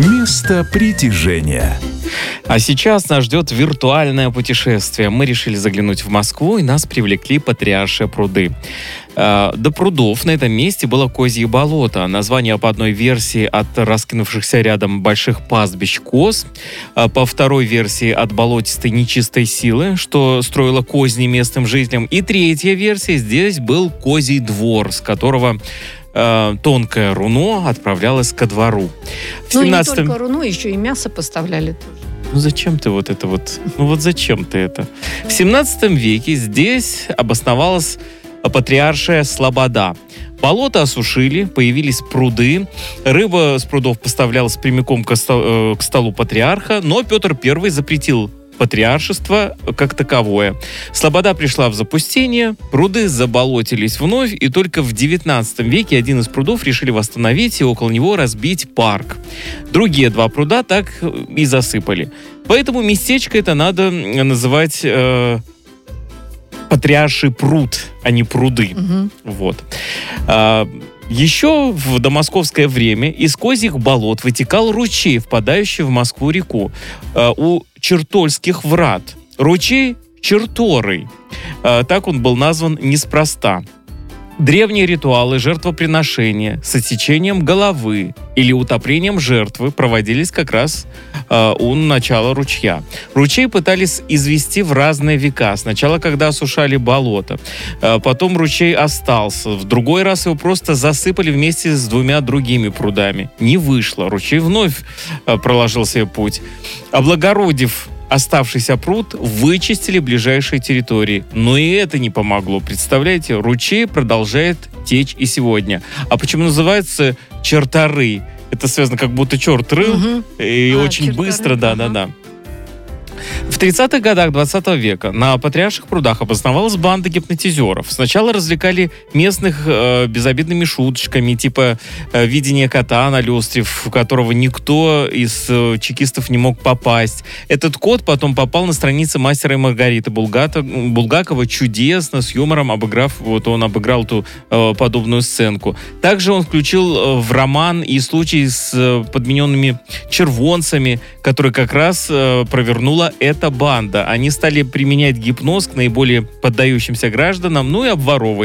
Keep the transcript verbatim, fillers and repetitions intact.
Место притяжения. А сейчас нас ждет виртуальное путешествие. Мы решили заглянуть в Москву, и нас привлекли Патриаршие пруды. Э, до прудов на этом месте было Козье болото. Название по одной версии от раскинувшихся рядом больших пастбищ коз, а по второй версии от болотистой нечистой силы, что строило козни местным жителям. И третья версия: здесь был Козий двор, с которого э, тонкое руно отправлялось ко двору. В Ну семнадцатом... и не только руно, еще и мясо поставляли тоже. Ну зачем ты вот это вот? Ну вот зачем ты это? В семнадцатом веке здесь обосновалась Патриаршая Слобода. Болото осушили, появились пруды. Рыба с прудов поставлялась прямиком к столу, к столу патриарха, но Петр Первый запретил патриаршество как таковое. Слобода пришла в запустение, пруды заболотились вновь, и только в девятнадцатом веке один из прудов решили восстановить и около него разбить парк. Другие два пруда так и засыпали. Поэтому местечко это надо называть э, Патриарший пруд, а не пруды. Угу. Вот. А, еще в домосковское время из Козьих болот вытекал ручей, впадающий в Москву-реку. А, у Чертольских врат. Ручей Черторый. А, так он был назван неспроста. Древние ритуалы жертвоприношения с отсечением головы или утоплением жертвы проводились как раз э, у начала ручья. Ручей пытались извести в разные века. Сначала, когда осушали болото. Э, потом ручей остался. В другой раз его просто засыпали вместе с двумя другими прудами. Не вышло. Ручей вновь э, проложил себе путь. Облагородив оставшийся пруд, вычистили ближайшие территории. Но и это не помогло. Представляете, ручей продолжает течь и сегодня. А почему называется Черторы? Это связано, как будто черт рыл, Угу. и А, очень черторы, быстро, ага. да-да-да. В тридцатых годах двадцатого века на Патриарших прудах обосновалась банда гипнотизеров. Сначала развлекали местных э, безобидными шуточками, типа э, видение кота на люстре, в которого никто из э, чекистов не мог попасть. Этот кот потом попал на страницы «Мастера и Маргариты» Булгата, Булгакова, чудесно, с юмором обыграв, вот он обыграл ту э, подобную сценку. Также он включил э, в роман и случай с э, подмененными червонцами, который как раз э, провернула эта банда. Они стали применять гипноз к наиболее поддающимся гражданам, ну и обворовывать